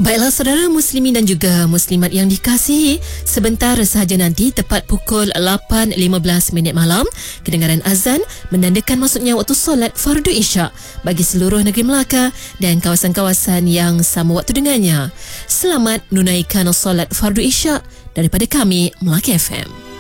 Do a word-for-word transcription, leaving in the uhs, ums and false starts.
Baiklah saudara muslimin dan juga muslimat yang dikasihi, sebentar sahaja nanti tepat pukul lapan lima belas minit malam, kedengaran azan menandakan masuknya waktu solat fardu isyak bagi seluruh negeri Melaka dan kawasan-kawasan yang sama waktu dengannya. Selamat menunaikan solat fardu isyak daripada kami Melaka F M.